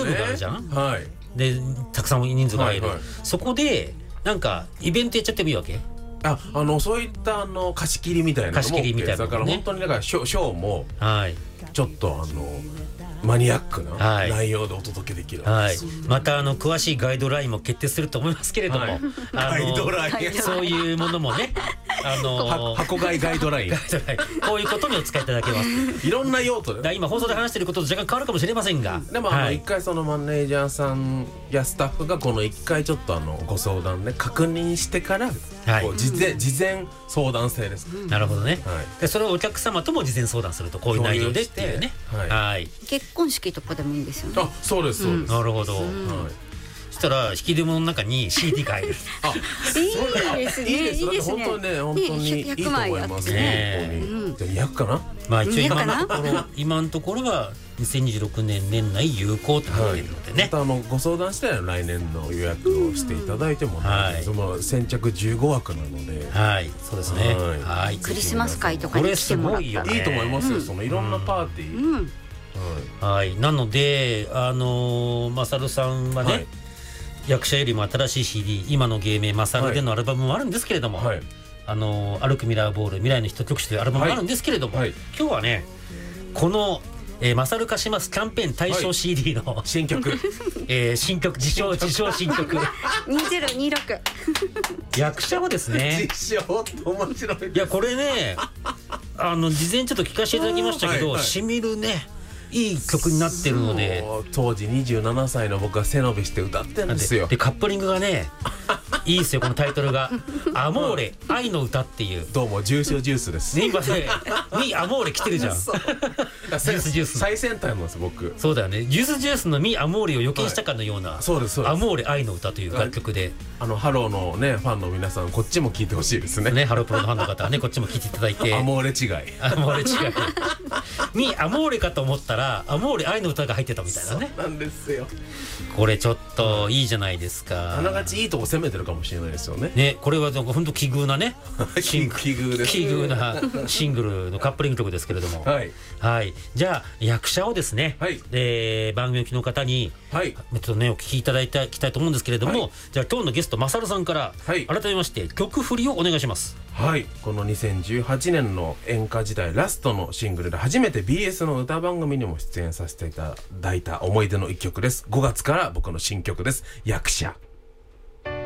ムがあるじゃん、 はい、 でたくさん人数が入る、 はいはい、 そこでなんかイベントやっちゃってもいいわけ？ そういった貸し切りみたいなのも貸し切りみたいなのもね、 だから本当にだからショーもはい、 ちょっとマニアックなはい内容でお届けできる、 はい、また詳しいガイドラインも決定すると思いますけれども、 はい、ガイドラインそういうものもね、 箱買いガイドラインこういうことにお使いいただけます。 いろんな用途で、 今放送で話していることと若干変わるかもしれませんが、 でも一回そのマネージャーさんやスタッフがこの一回ちょっとご相談ね確認してから、 はい、 こう事前相談制です、 なるほどね、 はい、 でそれをお客様とも事前相談するとこういう内容でっていうね、 はいはい、 結婚式とかでもいいんですよね。 そうですそうです、 なるほど、 はい、 そしたら引き出物の中に CD が入るいいですね、 いいですいいですね、 本当にね、本当にいいと思いますね、本当に。じゃあ200かな、 まあ一応今のところは2026年年内有効となっているのでね、 またご相談したら来年の予約をしていただいてもね、その先着15枠なので、 はい、そうですね、はい、 クリスマス会とかに来てもらったらいいと思いますよ、そのいろんなパーティー、 はい、なのでマサルさんはね、役者よりも新しい CD、 今の芸名マサルでのアルバムもあるんですけれども、歩くミラーボール未来のヒット曲集というアルバムもあるんですけれども、今日はねこのマサル化しますキャンペーン対象 CD の、 新曲新曲自称新曲 2026 役者をですね、 自称面白い。 いやこれね事前ちょっと聞かせていただきましたけど、しみるねいい曲になってるので、 当時27歳の僕が背伸びして歌ってるんですよ。 でカップリングがねいいですよ、このタイトルがアモーレ愛の歌っていう、 どうもジュースジュースです、 ね、今ねミアモーレ来てるじゃんジュースジュース最先端なんです僕。 そうだよね、ジュースジュースのミアモーレを予見したかのような、 そうですそうです、 アモーレ愛の歌という楽曲で、 ハローのねファンの皆さんこっちも聞いてほしいですね。 ハロープロのファンの方はねこっちも聞いていただいて、 アモーレ違い、 アモーレ違いミアモーレかと思ったらアモーレ愛の歌が入ってたみたいなね。 そうなんですよ。 これちょっといいじゃないですか。 あながちいいとこ攻めてるかもしれないですよね。 ね、これは本当奇遇なね奇遇です。 奇遇なシングルのカップリング曲ですけれども、 はい、 はい、じゃあ役者をですね、はい、番組の方に、はい、ちょっとねお聞きいただきたいと思うんですけれども、はい、じゃあ今日のゲストマサルさんから、はい、改めまして曲振りをお願いします。 はい、この2018年の演歌時代ラストのシングルで初めて BS の歌番組にも出演させていただいた思い出の一曲です。5月から僕の新曲です。役者。